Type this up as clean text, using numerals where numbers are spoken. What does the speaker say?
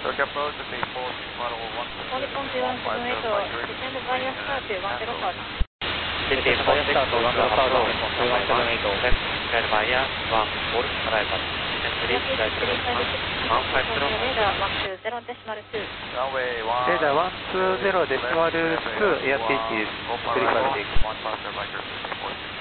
Tokyo approach to say 4 model 1. Only point 178, descend via start to 10 start. Descend via start to 10 start, 178. Descend via 1 arrival. Descend please, right to 150. Radar 120 decimal 2. Runway 1. Radar 120 decimal 2, airspeed is 356. 1 faster, Viper 54.